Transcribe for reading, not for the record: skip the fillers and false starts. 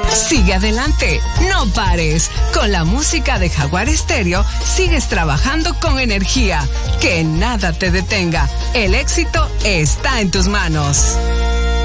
Sigue adelante, no pares. Con la música de Jaguar Stereo sigues trabajando con energía. Que nada te detenga. El éxito está en tus manos.